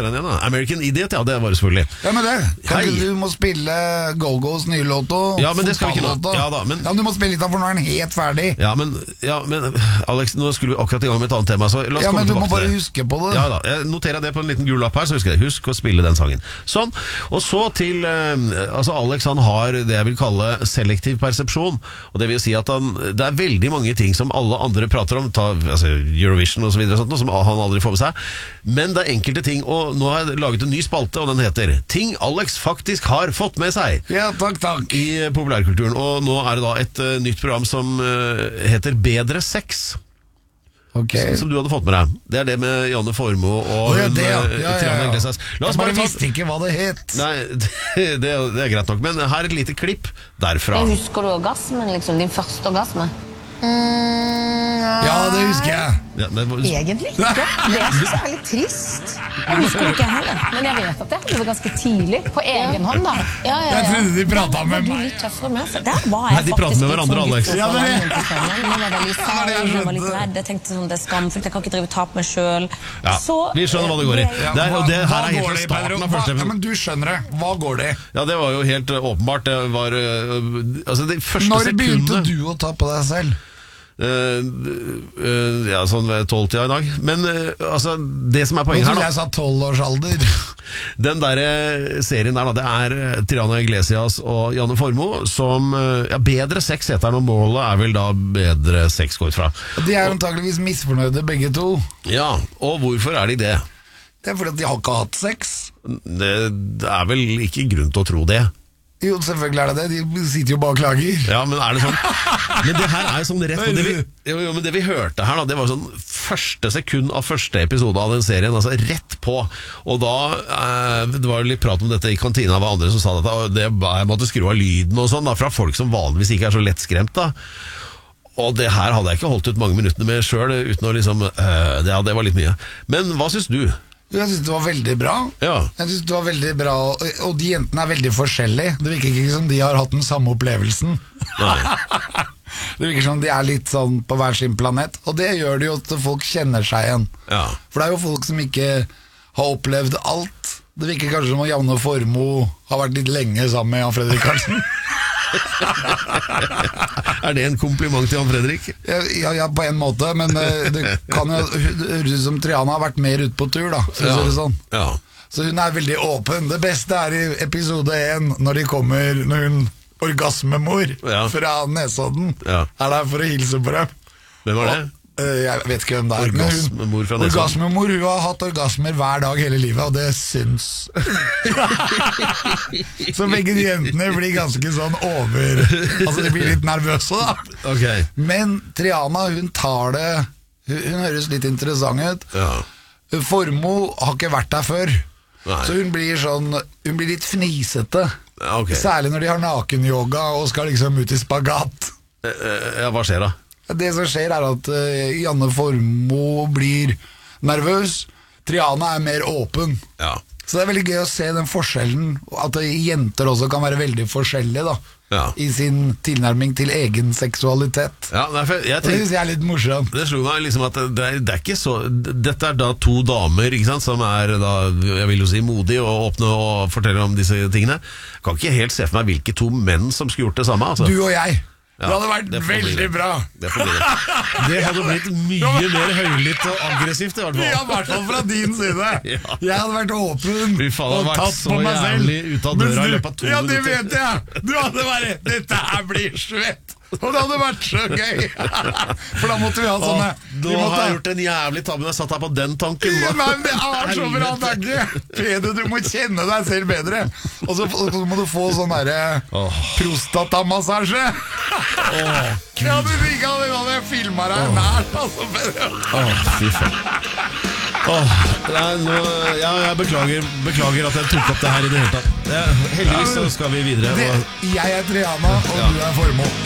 heter den igjen da? American Idiot, ja, det var det selvfølgelig. Ja, men det kan ikke du må spille Go-Go's nye låto. Ja, men det skal vi ikke nå. Ja, da, men du må spille litt av, for nå er den helt ferdig. Ja, men Alex, nå skulle vi akkurat i gang med et annet tema, så la oss komme tilbake til det. Ja, men du må bare huske på det. Ja da, jeg noterer det på en liten gul lapp her, så husker jeg. Husk å spille den sangen. Sånn, og så til altså Alex, han har det jeg vil kalle selektiv persepsjon, og det vil si at det er veldig mange ting som alle andre prater om, altså Eurovision og så videre, som han aldri får med seg, men det er enkelte ting, og nå har jeg laget en ny spalte, og den heter Ting Alex faktisk har fått med seg. Ja, takk. I populærkulturen, og nå er det da et nytt program som heter Bedre Sex. Okay. Som du hadde fått med deg. Det er det med Janne Formoe og Triana Iglesias. Jeg bare visste ikke hva det het. Nei, det er greit nok. Men her er et lite klipp derfra. Husker du orgasmen, liksom? Din første orgasme? Ja, det husker jeg. Ja, egentlig ikke. Det synes jeg er litt trist. Jeg husker det ikke heller. Men jeg vet at det var ganske tidlig. På egen hånd, da. Jeg trodde de pratet med meg. Du litt tøffere med seg. Der var jeg faktisk. De pratet med hverandre, Alex. Ja, det var jeg var litt redd. Jeg tenkte sånn, det er skamfullt. Jeg kan ikke drive og ta på meg selv. Ja, vi skjønner hva det går i. Det her er helt fra starten av første. Men du skjønner det. Hva går det i? Ja, det var jo helt åpenbart. Det var altså de første sekundene. Når begynte du å ta på deg selv? Ja, sånn ved 12-tida i dag. Men altså, det som er poenget her da, jeg sa 12-årsalder. Den der serien der da, det er Triana Iglesias og Janne Formoe som, Bedre Sex heter den, og målet er vel da bedre sex går ut fra. De er antageligvis misfornøyde begge to. Ja, og hvorfor er de det? Det er fordi de har ikke hatt sex. Det er vel ikke grunn til å tro det. Jo, selvfølgelig er det. De sitter jo bare og klager. Ja, men er det sånn? Men det her er jo sånn rett. Men det vi hørte her da, det var sånn første sekund av første episode av den serien, altså rett på. Og da, det var jo litt prat om dette i kantina av andre som sa at jeg måtte skru av lyden og sånn, da, fra folk som vanligvis ikke er så lett skremt da. Og det her hadde jeg ikke holdt ut mange minuttene med selv, uten å liksom, det var litt mye. Men hva synes du? Jeg synes det var veldig bra. Ja. Jeg synes det var veldig bra, og de jentene er veldig forskjellige. Det virker ikke som de har hatt den samme opplevelsen. Nei. Det virker som de er litt sånn på hver sin planet, og det gjør det jo at folk kjenner seg igjen. Ja. For det er jo folk som ikke har opplevd alt. Det virker kanskje som at Janne Formoe har vært litt lenge sammen med Jan Fredrik Karlsen. Er det en kompliment til Jan Fredrik? Ja, på en måte, men det kan jo høres ut som Triana har vært mer ute på tur da, for å si det sånn. Ja. Så hun er veldig åpen. Det beste er i episode 1 når hun orgasmemor fra Nesodden er der for å hilse på dem. Hvem var det? Jeg vet ikke hvem det er. Orgasmemor fra Nesodden. Orgasmemor, hun har hatt orgasmer hver dag hele livet, og det syns. Så begge de jentene blir ganske sånn altså de blir litt nervøse da. Okay. Men Triana, hun tar det, hun høres litt interessant ut. Formoe har ikke vært der før. Nei. Så hun blir litt fnisete. Okay. Særlig når de har nakenyoga og skal liksom ut i spagat. Hva skjer da? Det som skjer er at Janne Formoe blir nervøs. Triana er mer åpen. Ja. Så det er veldig gøy å se den forskjellen, at jenter også kan være veldig forskjellige da, i sin tilnærming til egen seksualitet. Ja, det synes jeg er litt morsomt. Det slo meg liksom at det er ikke så. Dette er da to damer, ikke sant, som er da, jeg vil jo si, modige og åpne og forteller om disse tingene. Jeg kan ikke helt se for meg hvilke to menn som skulle gjort det samme altså. Du og jeg. Det hadde vært veldig bra. Det hadde blitt mye mer høylytt og aggressivt i hvert fall. Ja, i hvert fall fra din side. Jeg hadde vært åpen og tatt på meg selv ut av døra i løpet av 2 minutter. Ja, det vet jeg. Du hadde vært, dette her blir svett. Og det hadde vært så gøy. For da måtte vi ha sånne Nå har jeg gjort en jævlig tabbe. Jeg satt her på den tanken. Men det er så bra tanke. Peder, du må kjenne deg selv bedre. Og så må du få sånn der prostatamassasje. Ja, du fikk av det da jeg filmet deg nært altså, Peder. Fy faen. Jeg beklager at jeg tok opp det her i det hele tatt. Heldigvis så skal vi videre. Jeg er Triana, og du er Formoe.